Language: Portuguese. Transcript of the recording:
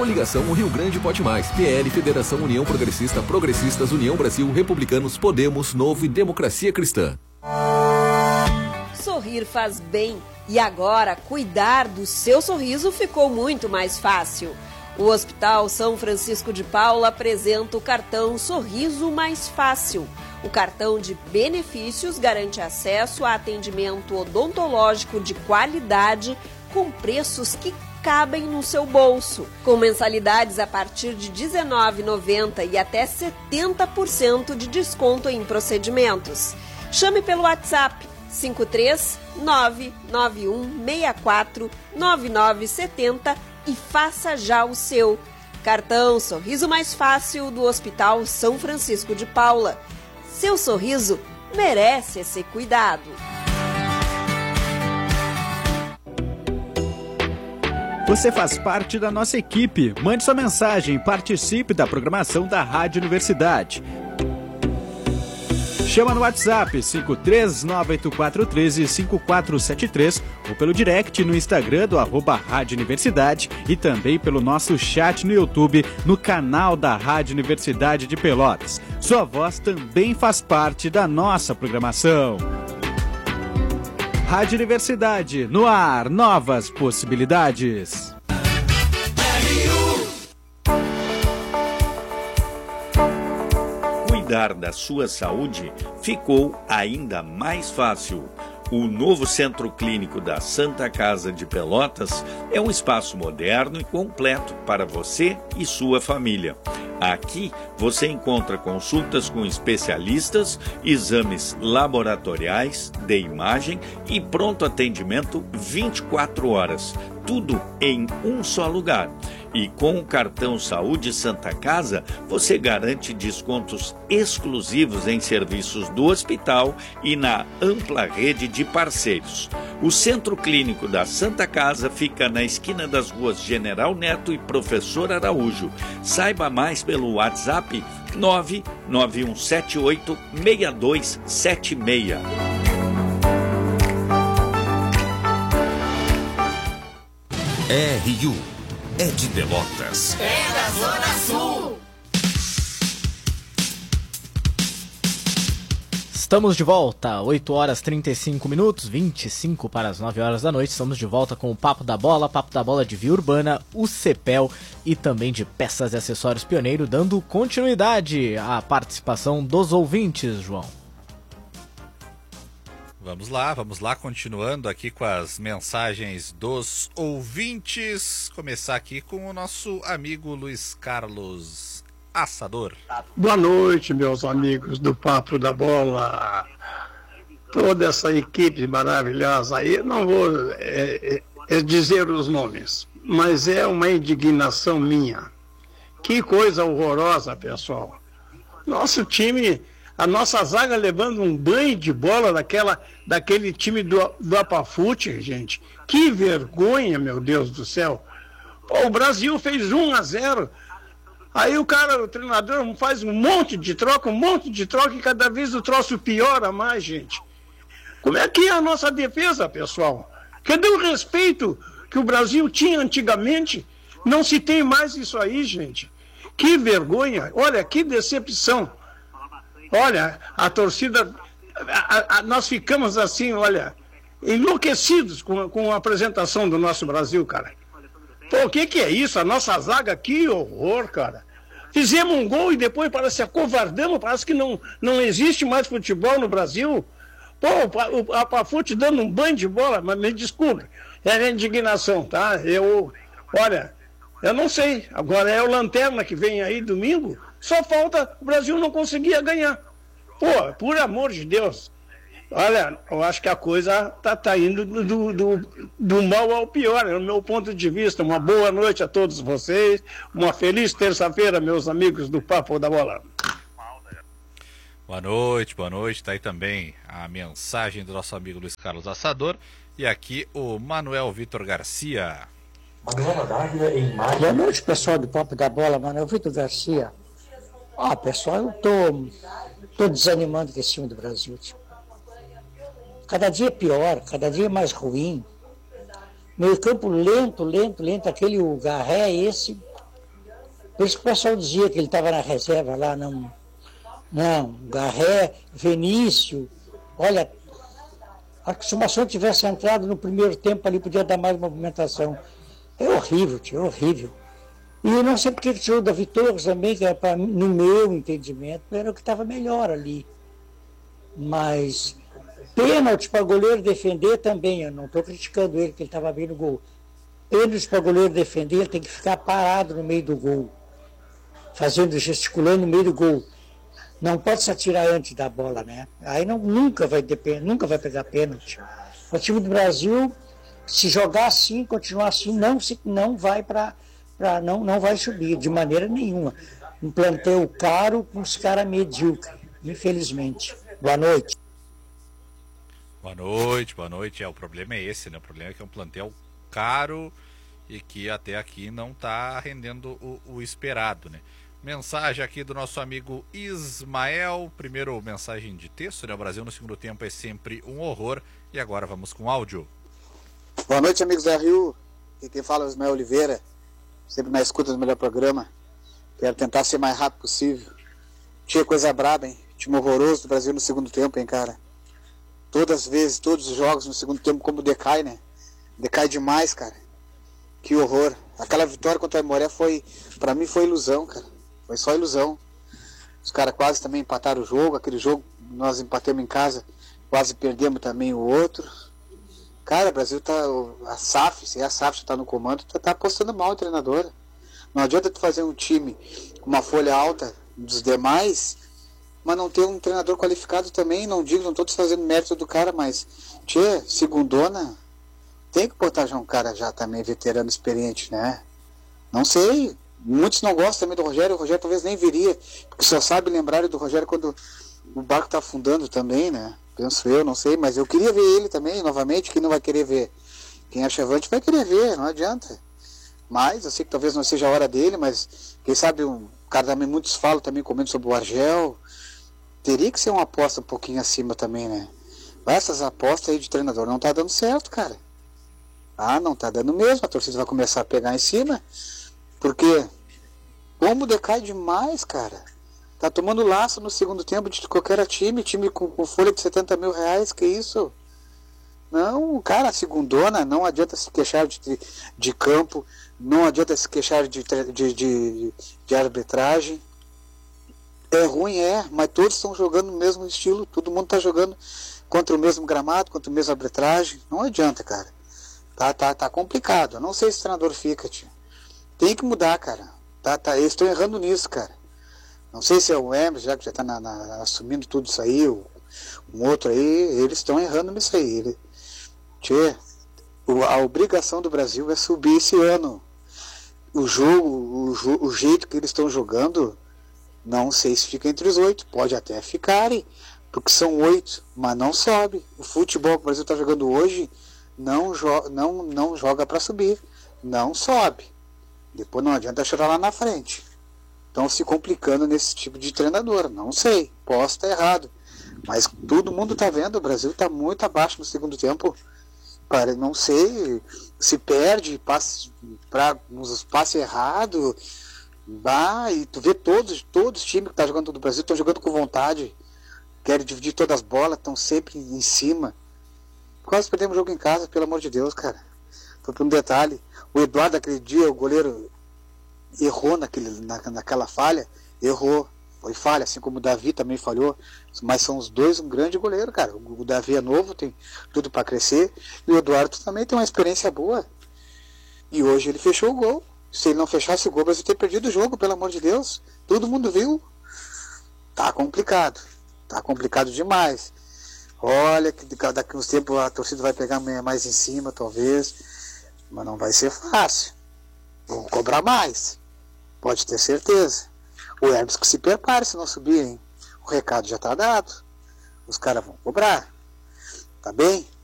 Coligação O Rio Grande Pode Mais, PL, Federação União Progressista, Progressistas, União Brasil, Republicanos, Podemos, Novo e Democracia Cristã. Sorrir faz bem e agora cuidar do seu sorriso ficou muito mais fácil. O Hospital São Francisco de Paula apresenta o cartão Sorriso Mais Fácil. O cartão de benefícios garante acesso a atendimento odontológico de qualidade com preços que cabem no seu bolso, com mensalidades a partir de R$ 19,90 e até 70% de desconto em procedimentos. Chame pelo WhatsApp 53991649970 e faça já o seu. Cartão Sorriso Mais Fácil do Hospital São Francisco de Paula. Seu sorriso merece esse cuidado. Você faz parte da nossa equipe. Mande sua mensagem e participe da programação da Rádio Universidade. Chama no WhatsApp 53984135473 ou pelo direct no Instagram do @Rádio Universidade e também pelo nosso chat no YouTube no canal da Rádio Universidade de Pelotas. Sua voz também faz parte da nossa programação. Rádio Universidade, no ar, novas possibilidades. Cuidar da sua saúde ficou ainda mais fácil. O novo Centro Clínico da Santa Casa de Pelotas é um espaço moderno e completo para você e sua família. Aqui você encontra consultas com especialistas, exames laboratoriais, de imagem e pronto atendimento 24 horas. Tudo em um só lugar. E com o cartão Saúde Santa Casa, você garante descontos exclusivos em serviços do hospital e na ampla rede de parceiros. O Centro Clínico da Santa Casa fica na esquina das ruas General Neto e Professor Araújo. Saiba mais pelo WhatsApp 991786276. RU é de Pelotas. É da Zona Sul. Estamos de volta, 8 horas 35 minutos, 25 para as 9 horas da noite. Estamos de volta com o Papo da Bola de Via Urbana, o CEPEL e também de Peças e Acessórios Pioneiro, dando continuidade à participação dos ouvintes, João. Vamos lá, continuando aqui com as mensagens dos ouvintes. Começar aqui com o nosso amigo Luiz Carlos Assador. Boa noite, meus amigos do Papo da Bola. Toda essa equipe maravilhosa aí, não vou dizer os nomes, mas é uma indignação minha. Que coisa horrorosa, pessoal. Nosso time... A nossa zaga levando um banho de bola daquele time do Apafute, gente. Que vergonha, meu Deus do céu. Pô, o Brasil fez 1-0. Aí o treinador faz um monte de troca e cada vez o troço piora mais, gente. Como é que é a nossa defesa, pessoal? Cadê o respeito que o Brasil tinha antigamente? Não se tem mais isso aí, gente. Que vergonha. Olha, que decepção. Olha, a torcida, nós ficamos assim, olha, enlouquecidos com a apresentação do nosso Brasil, cara. Pô, o que é isso? A nossa zaga, que horror, cara. Fizemos um gol e depois parece que acovardamos, parece que não existe mais futebol no Brasil. Pô, o Apafute dando um banho de bola, mas me desculpe, é indignação, tá? Olha, eu não sei, agora é o Lanterna que vem aí domingo. Só falta o Brasil não conseguia ganhar. Pô, por amor de Deus. Olha, eu acho que a coisa tá indo do mal ao pior, é o meu ponto de vista. Uma boa noite a todos vocês. Uma feliz terça-feira, meus amigos do Papo da Bola. Boa noite. Tá aí também a mensagem do nosso amigo Luiz Carlos Assador. E aqui o Manuel Vitor Garcia. Boa noite, pessoal do Papo da Bola, Manuel Vitor Garcia. Pessoal, eu tô desanimando com esse time do Brasil. Tipo. Cada dia é pior, cada dia é mais ruim. Meio campo lento, aquele o Garré, esse, Por isso que o pessoal dizia que ele estava na reserva lá, não, Garré, Vinícius, olha, se o Maçã tivesse entrado no primeiro tempo ali, podia dar mais movimentação. É horrível, tio, é horrível. E eu não sei porque tirou o Davi Torres também, que era no meu entendimento, era o que estava melhor ali. Mas pênalti para goleiro defender também, eu não estou criticando ele, que ele estava bem no gol. Pênalti para goleiro defender, ele tem que ficar parado no meio do gol, gesticulando no meio do gol. Não pode se atirar antes da bola, né? Aí nunca vai pegar pênalti. O time do Brasil, se jogar assim, continuar assim, não vai não vai subir de maneira nenhuma. Um plantel caro com os caras medíocres, infelizmente. Boa noite. Boa noite. O problema é esse, né? O problema é que é um plantel caro e que até aqui não está rendendo o esperado, né? Mensagem aqui do nosso amigo Ismael. Primeiro mensagem de texto, né? O Brasil no segundo tempo é sempre um horror. E agora vamos com áudio. Boa noite, amigos da Rio. E quem fala é o Ismael Oliveira. Sempre na escuta do melhor programa. Quero tentar ser mais rápido possível. Tinha coisa braba, hein? Time horroroso do Brasil no segundo tempo, hein, cara? Todos os jogos no segundo tempo como decai, né? Decai demais, cara. Que horror. Aquela vitória contra o Aimoré pra mim foi ilusão, cara. Foi só ilusão. Os caras quase também empataram o jogo. Aquele jogo nós empatamos em casa, quase perdemos também o outro. Cara, o Brasil tá... A SAF já tá no comando, tá apostando mal o treinador. Não adianta tu fazer um time com uma folha alta dos demais, mas não ter um treinador qualificado também. Não tô desfazendo mérito do cara, mas segundona, tem que botar já um cara já também veterano, experiente, né? Não sei, muitos não gostam também do Rogério. O Rogério talvez nem viria, porque só sabe lembrar do Rogério quando o barco tá afundando também, né? Penso eu, não sei, mas eu queria ver ele também, novamente. Quem não vai querer ver? Quem é chavante vai querer ver, não adianta. Mas, eu sei que talvez não seja a hora dele, mas quem sabe um cara também, muitos falam também, comendo sobre o Argel, teria que ser uma aposta um pouquinho acima também, né? Essas apostas aí de treinador não tá dando certo, cara. Não tá dando mesmo, a torcida vai começar a pegar em cima, porque como decai demais, cara. Tá tomando laço no segundo tempo de qualquer time com folha de 70 mil reais, que isso? Não, cara, segundona, não adianta se queixar de campo, não adianta se queixar de arbitragem. É ruim, mas todos estão jogando no mesmo estilo, todo mundo tá jogando contra o mesmo gramado, contra o mesmo arbitragem. Não adianta, cara. Tá complicado. Eu não sei se o treinador fica, tio. Tem que mudar, cara. Eles estão errando nisso, cara. Não sei se é o Emerson, já que já tá assumindo tudo isso aí, um outro aí, eles estão errando nisso aí. A obrigação do Brasil é subir esse ano. O jeito que eles estão jogando, não sei se fica entre os 8, pode até ficarem, porque são 8, mas não sobe. O futebol que o Brasil está jogando hoje não joga para subir, não sobe. Depois não adianta chorar lá na frente. Estão se complicando nesse tipo de treinador. Não sei, posso estar errado, mas todo mundo está vendo, o Brasil está muito abaixo no segundo tempo. Não sei, se perde, passe errado, e tu vê todos os times que estão jogando do Brasil estão jogando com vontade, querem dividir todas as bolas, estão sempre em cima. Quase perdemos o jogo em casa, pelo amor de Deus, cara. Foi por um detalhe. O Eduardo, aquele dia, o goleiro errou naquela falha, foi falha, assim como o Davi também falhou, mas são os dois um grande goleiro, cara. O Davi é novo, tem tudo para crescer, e o Eduardo também tem uma experiência boa, e hoje ele fechou o gol. Se ele não fechasse o gol, mas ele ter perdido o jogo, pelo amor de Deus. Todo mundo viu. Tá complicado demais. Olha que daqui a uns tempos a torcida vai pegar mais em cima, talvez, mas não vai ser fácil. Vão cobrar mais, pode ter certeza. O Hermes que se prepare se não subir, hein? O recado já tá dado. Os caras vão cobrar. Tá bem?